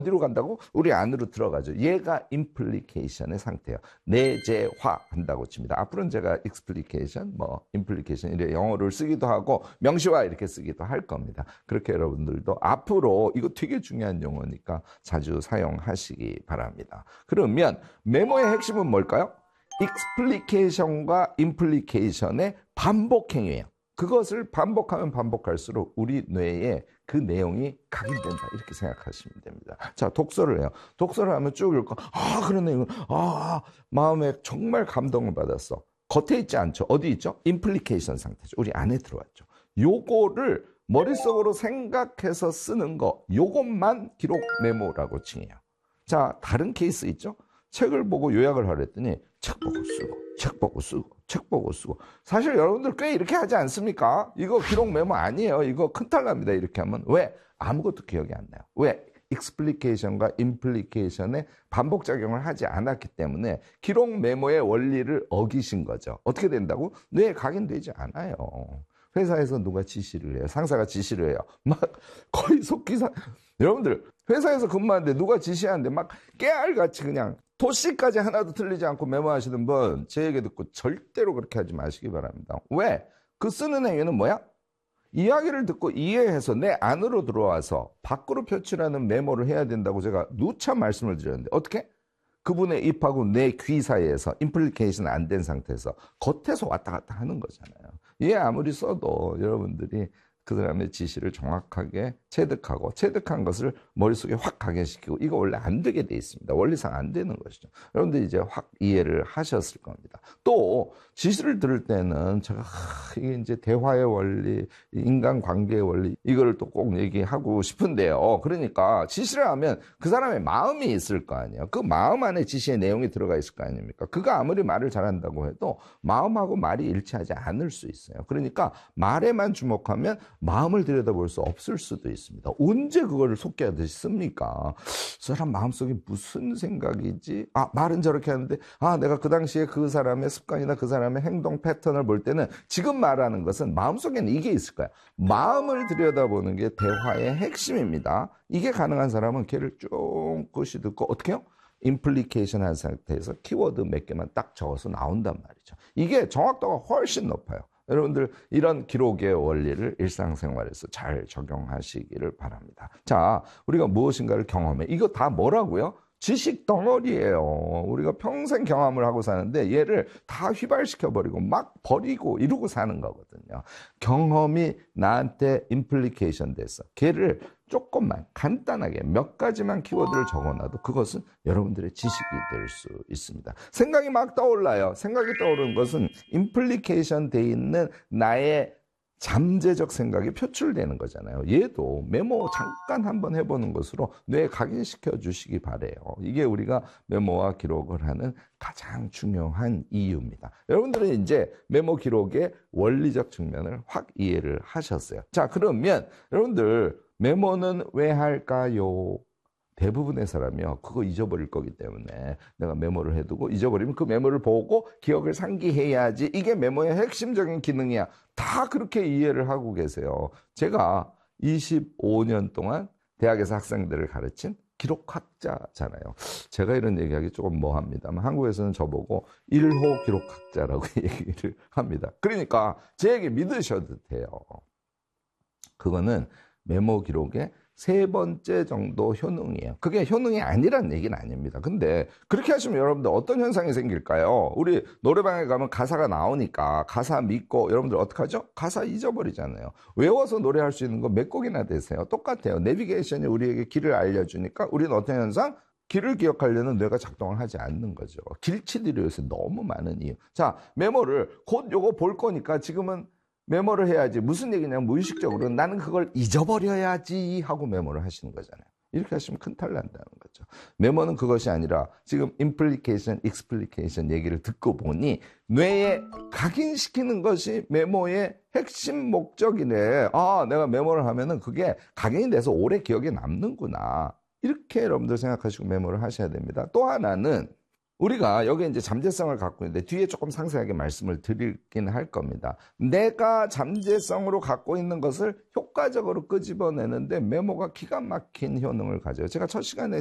어디로 간다고? 우리 안으로 들어가죠. 얘가 임플리케이션의 상태예요. 내재화한다고 칩니다. 앞으로는 제가 익스플리케이션, 임플리케이션 이래 영어를 쓰기도 하고 명시화 이렇게 쓰기도 할 겁니다. 그렇게 여러분들도 앞으로 이거 되게 중요한 용어니까 자주 사용하시기 바랍니다. 그러면 메모의 핵심은 뭘까요? 익스플리케이션과 임플리케이션의 반복 행위예요. 그것을 반복하면 반복할수록 우리 뇌에 그 내용이 각인된다 이렇게 생각하시면 됩니다. 자, 독서를 해요. 독서를 하면 쭉 읽고 그러네 이거 마음에 정말 감동을 받았어. 겉에 있지 않죠. 어디 있죠? 임플리케이션 상태죠. 우리 안에 들어왔죠. 요거를 머릿속으로 생각해서 쓰는 거 요것만 기록 메모라고 칭해요. 자, 다른 케이스 있죠? 책을 보고 요약을 하랬더니 책 보고 쓰고 책 보고 쓰고 책 보고 쓰고. 사실 여러분들 꽤 이렇게 하지 않습니까? 이거 기록 메모 아니에요. 이거 큰탈 납니다. 이렇게 하면. 왜? 아무것도 기억이 안 나요. 왜? 익스플리케이션과 임플리케이션의 반복작용을 하지 않았기 때문에 기록 메모의 원리를 어기신 거죠. 어떻게 된다고? 뇌에 각인되지 않아요. 회사에서 누가 지시를 해요. 상사가 지시를 해요. 막 거의 속기사. 여러분들 회사에서 근무하는데 누가 지시하는데 막 깨알같이 그냥 도씨까지 하나도 틀리지 않고 메모하시는 분 제 얘기 듣고 절대로 그렇게 하지 마시기 바랍니다. 왜? 그 쓰는 행위는 뭐야? 이야기를 듣고 이해해서 내 안으로 들어와서 밖으로 표출하는 메모를 해야 된다고 제가 누차 말씀을 드렸는데 어떻게? 그분의 입하고 내 귀 사이에서 임플리케이션 안 된 상태에서 겉에서 왔다 갔다 하는 거잖아요. 얘 아무리 써도 여러분들이 그 사람의 지시를 정확하게 체득한 것을 머릿속에 확 각인시키고 이거 원래 안 되게 돼 있습니다. 원리상 안 되는 것이죠. 여러분들 이제 확 이해를 하셨을 겁니다. 또 지시를 들을 때는 제가 이게 이제 대화의 원리, 인간관계의 원리 이거를 또 꼭 얘기하고 싶은데요. 그러니까 지시를 하면 그 사람의 마음이 있을 거 아니에요. 그 마음 안에 지시의 내용이 들어가 있을 거 아닙니까? 그가 아무리 말을 잘한다고 해도 마음하고 말이 일치하지 않을 수 있어요. 그러니까 말에만 주목하면 마음을 들여다볼 수 없을 수도 있습니다. 언제 그거를 속개하듯이 씁니까? 저 사람 마음속에 무슨 생각이지? 말은 저렇게 하는데 내가 그 당시에 그 사람의 습관이나 그 사람의 행동 패턴을 볼 때는 지금 말하는 것은 마음속에는 이게 있을 거야. 마음을 들여다보는 게 대화의 핵심입니다. 이게 가능한 사람은 걔를 쫑긋이 듣고 어떻게 해요? 임플리케이션 한 상태에서 키워드 몇 개만 딱 적어서 나온단 말이죠. 이게 정확도가 훨씬 높아요. 여러분들 이런 기록의 원리를 일상생활에서 잘 적용하시기를 바랍니다. 자, 우리가 무엇인가를 경험해. 이거 다 뭐라고요? 지식 덩어리예요. 우리가 평생 경험을 하고 사는데 얘를 다 휘발시켜버리고 막 버리고 이러고 사는 거거든요. 경험이 나한테 임플리케이션 돼서 걔를 조금만 간단하게 몇 가지만 키워드를 적어놔도 그것은 여러분들의 지식이 될 수 있습니다. 생각이 막 떠올라요. 생각이 떠오르는 것은 임플리케이션 돼 있는 나의 잠재적 생각이 표출되는 거잖아요. 얘도 메모 잠깐 한번 해보는 것으로 뇌에 각인시켜 주시기 바래요. 이게 우리가 메모와 기록을 하는 가장 중요한 이유입니다. 여러분들은 이제 메모 기록의 원리적 측면을 확 이해를 하셨어요. 자, 그러면 여러분들 메모는 왜 할까요? 대부분의 사람이요, 그거 잊어버릴 거기 때문에 내가 메모를 해두고 잊어버리면 그 메모를 보고 기억을 상기해야지. 이게 메모의 핵심적인 기능이야. 다 그렇게 이해를 하고 계세요. 제가 25년 동안 대학에서 학생들을 가르친 기록학자잖아요. 제가 이런 얘기하기 조금 뭐합니다만 한국에서는 저보고 1호 기록학자라고 얘기를 합니다. 그러니까 제 얘기 믿으셔도 돼요. 그거는 메모 기록의 3번째 정도 효능이에요. 그게 효능이 아니란 얘기는 아닙니다. 근데 그렇게 하시면 여러분들 어떤 현상이 생길까요? 우리 노래방에 가면 가사가 나오니까 가사 믿고 여러분들 어떡하죠? 가사 잊어버리잖아요. 외워서 노래할 수 있는 거 몇 곡이나 되세요? 똑같아요. 내비게이션이 우리에게 길을 알려주니까 우리는 어떤 현상? 길을 기억하려는 뇌가 작동을 하지 않는 거죠. 길치들이 요새 너무 많은 이유. 자, 메모를 곧 요거 볼 거니까 지금은 메모를 해야지. 무슨 얘기냐면 무의식적으로 나는 그걸 잊어버려야지 하고 메모를 하시는 거잖아요. 이렇게 하시면 큰탈 난다는 거죠. 메모는 그것이 아니라 지금 임플리케이션, 익스플리케이션 얘기를 듣고 보니 뇌에 각인시키는 것이 메모의 핵심 목적이네. 내가 메모를 하면은 그게 각인이 돼서 오래 기억에 남는구나. 이렇게 여러분들 생각하시고 메모를 하셔야 됩니다. 또 하나는 우리가 여기 이제 잠재성을 갖고 있는데 뒤에 조금 상세하게 말씀을 드리긴 할 겁니다. 내가 잠재성으로 갖고 있는 것을 효과적으로 끄집어내는데 메모가 기가 막힌 효능을 가져요. 제가 첫 시간에